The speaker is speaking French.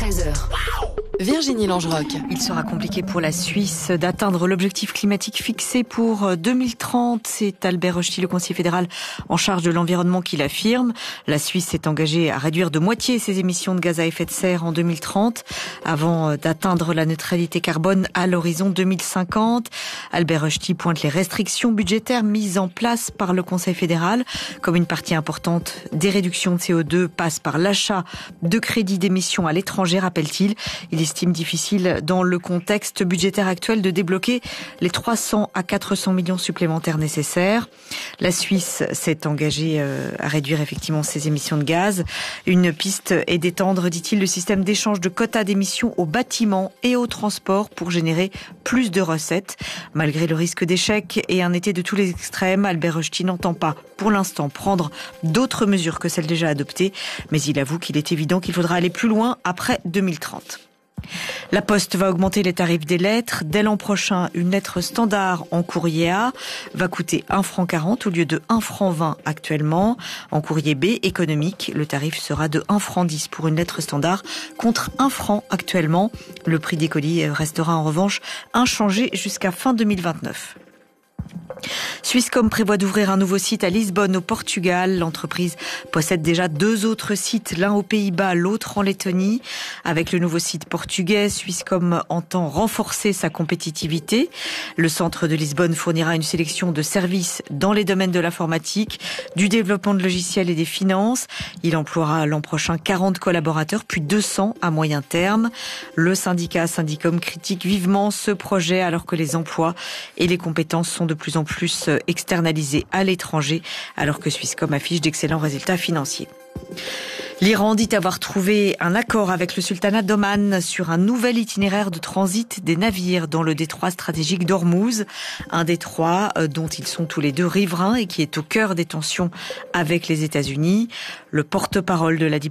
13h. Virginie Langerock. Il sera compliqué pour la Suisse d'atteindre l'objectif climatique fixé pour 2030. C'est Albert Rochety, le conseiller fédéral en charge de l'environnement, qui l'affirme. La Suisse s'est engagée à réduire de moitié ses émissions de gaz à effet de serre en 2030 avant d'atteindre la neutralité carbone à l'horizon 2050. Albert Rochety pointe les restrictions budgétaires mises en place par le Conseil fédéral. Comme une partie importante des réductions de CO2 passe par l'achat de crédits d'émissions à l'étranger, rappelle-t-il. Il estime difficile, dans le contexte budgétaire actuel, de débloquer les 300 à 400 millions supplémentaires nécessaires. La Suisse s'est engagée à réduire effectivement ses émissions de gaz. Une piste est d'étendre, dit-il, le système d'échange de quotas d'émissions aux bâtiments et aux transports pour générer plus de recettes. Malgré le risque d'échec et un été de tous les extrêmes, Albert Rochety n'entend pas, pour l'instant, prendre d'autres mesures que celles déjà adoptées. Mais il avoue qu'il est évident qu'il faudra aller plus loin après 2030. La Poste va augmenter les tarifs des lettres. Dès l'an prochain, une lettre standard en courrier A va coûter 1,40 € au lieu de 1,20 € actuellement. En courrier B, économique, le tarif sera de 1,10 € pour une lettre standard contre 1 franc actuellement. Le prix des colis restera en revanche inchangé jusqu'à fin 2029. Swisscom prévoit d'ouvrir un nouveau site à Lisbonne, au Portugal. L'entreprise possède déjà 2 autres sites, l'un aux Pays-Bas, l'autre en Lettonie. Avec le nouveau site portugais, Swisscom entend renforcer sa compétitivité. Le centre de Lisbonne fournira une sélection de services dans les domaines de l'informatique, du développement de logiciels et des finances. Il emploiera l'an prochain 40 collaborateurs, puis 200 à moyen terme. Le syndicat Syndicom critique vivement ce projet alors que les emplois et les compétences sont de plus en plus externalisés à l'étranger, alors que Swisscom affiche d'excellents résultats financiers. L'Iran dit avoir trouvé un accord avec le sultanat d'Oman sur un nouvel itinéraire de transit des navires dans le détroit stratégique d'Ormuz, un détroit dont ils sont tous les deux riverains et qui est au cœur des tensions avec les États-Unis. Le porte-parole de la diplomatie